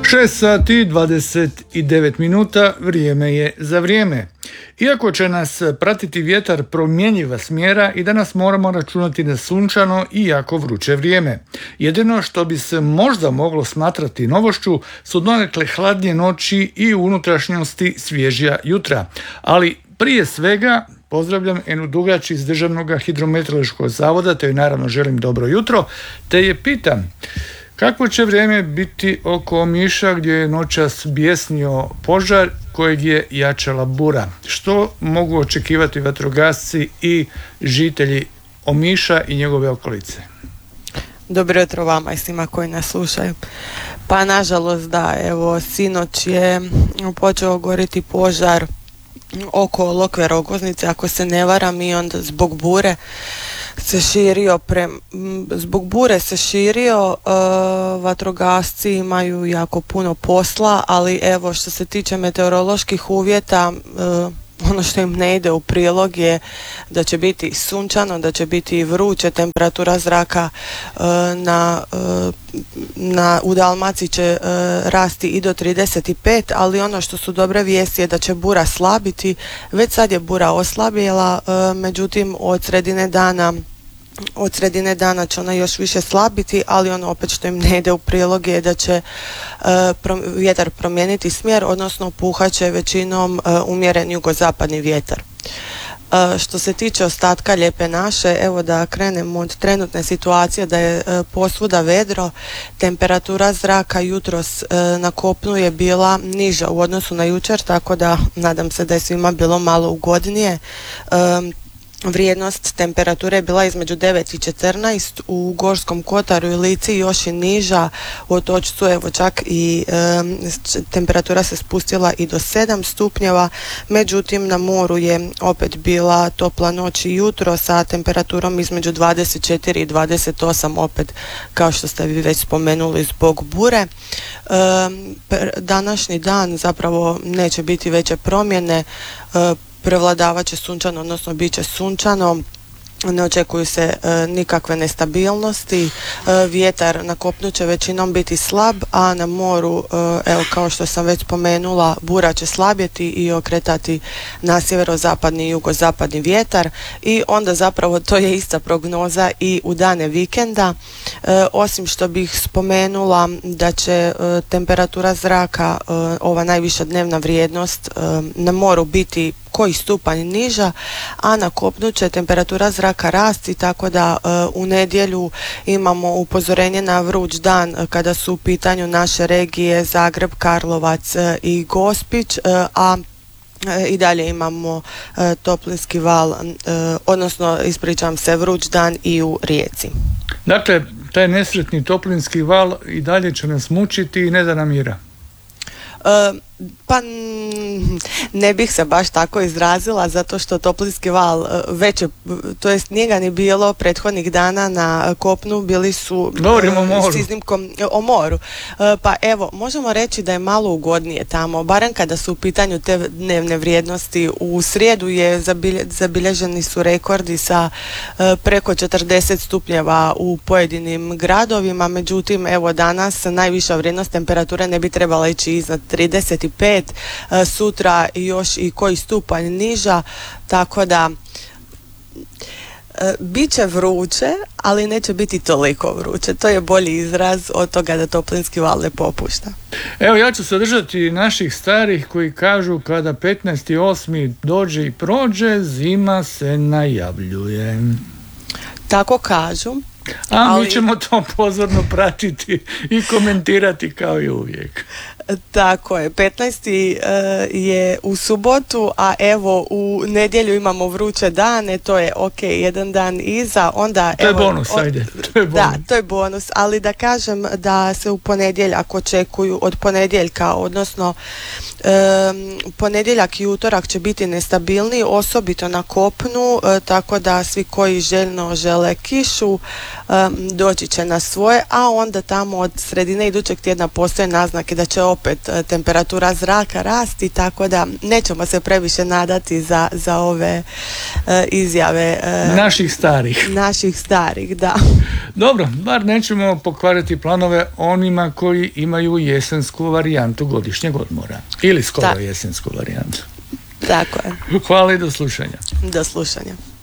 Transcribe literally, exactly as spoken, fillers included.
šest sati dvadeset devet minuta, vrijeme je za vrijeme. Iako će nas pratiti vjetar promjenjiva smjera i danas moramo računati na sunčano i jako vruće vrijeme. Jedino što bi se možda moglo smatrati novošću su donekle hladnije noći i u unutrašnjosti svježija jutra. Ali prije svega pozdravljam Enu Dugač iz Državnog hidrometeorološkog zavoda, te joj naravno želim dobro jutro, te je pitam kakvo će vrijeme biti oko Omiša gdje je noćas bijesnio požar kojeg je jačala bura. Što mogu očekivati vatrogasci i žitelji Omiša i njegove okolice? Dobro jutro vama i svima koji nas slušaju. Pa nažalost da, evo sinoć je počeo goriti požar oko Lokve Rogoznice, ako se ne varam, i onda zbog bure se širio pre, zbog bure se širio, uh, vatrogasci imaju jako puno posla, ali evo što se tiče meteoroloških uvjeta, uh, ono što im ne ide u prilog je da će biti sunčano, da će biti vruće, temperatura zraka uh, na, uh, na, u Dalmaciji će uh, rasti i do trideset pet, ali ono što su dobre vijesti je da će bura slabiti. Već sad je bura oslabjela, uh, međutim od sredine dana Od sredine dana će ona još više slabiti, ali ono opet što im ne ide u prilog je da će uh, prom- vjetar promijeniti smjer, odnosno puhat će većinom uh, umjeren jugozapadni vjetar. Uh, što se tiče ostatka Lijepe naše, evo da krenemo od trenutne situacije da je uh, posvuda vedro, temperatura zraka jutros uh, na kopnu je bila niža u odnosu na jučer, tako da nadam se da je svima bilo malo ugodnije. Um, Vrijednost temperature je bila između devet i četrnaest, u Gorskom kotaru i Lici još i niža, u Otočcu evo čak i e, temperatura se spustila i do sedam stupnjeva, međutim na moru je opet bila topla noć i jutro sa temperaturom između dvadeset četiri i dvadeset osam, opet kao što ste vi već spomenuli zbog bure. E, današnji dan zapravo neće biti veće promjene, e, prevladavat će sunčano, odnosno bit će sunčano, ne očekuju se e, nikakve nestabilnosti, e, vjetar na kopnu će većinom biti slab, a na moru, e, evo kao što sam već spomenula, bura će slabjeti i okretati na sjeverozapadni i jugozapadni vjetar, i onda zapravo to je ista prognoza i u dane vikenda, e, osim što bih spomenula da će e, temperatura zraka, e, ova najviša dnevna vrijednost e, na moru biti koji stupanj niža, a na kopnu će temperatura zraka rasti, tako da e, u nedjelju imamo upozorenje na vruć dan e, kada su u pitanju naše regije Zagreb, Karlovac e, i Gospić, e, a e, i dalje imamo e, toplinski val, e, odnosno ispričavam se, vruć dan i u Rijeci. Dakle, taj nesretni toplinski val i dalje će nas mučiti i ne da nam mira. E, Pa ne bih se baš tako izrazila, zato što toplinski val već je, to jest nije ga ni bilo prethodnih dana na kopnu, bili su Govorimo o moru. s iznimkom o moru. Pa evo, možemo reći da je malo ugodnije tamo, barem kada su u pitanju te dnevne vrijednosti. U srijedu je zabilje, zabilježeni su rekordi sa preko četrdeset stupnjeva u pojedinim gradovima, međutim evo danas najviša vrijednost temperature ne bi trebala ići iznad trideset pet, sutra još i koji stupanj niža, tako da bit će vruće, ali neće biti toliko vruće. To je bolji izraz od toga da toplinski val ne popušta. Evo, ja ću se držati naših starih koji kažu kada petnaesti osmi dođe i prođe, zima se najavljuje. Tako kažu. A ali... mi ćemo to pozorno pratiti i komentirati kao i uvijek. Tako je, petnaesti je u subotu, a evo u nedjelju imamo vruće dane, to je ok, jedan dan iza, onda... To je evo, bonus, od, ajde. To je bonus. Da, to je bonus, ali da kažem da se u ponedjeljak očekuju, od ponedjeljka, odnosno um, ponedjeljak i utorak će biti nestabilni, osobito na kopnu, uh, tako da svi koji željno žele kišu, doći će na svoje, a onda tamo od sredine idućeg tjedna postoje naznake da će opet temperatura zraka rasti, tako da nećemo se previše nadati za, za ove izjave naših starih. Naših starih, da. Dobro, bar nećemo pokvariti planove onima koji imaju jesensku varijantu godišnjeg odmora. Ili skoro Ta- jesensku varijantu. Tako je. Hvala i do slušanja. Do slušanja.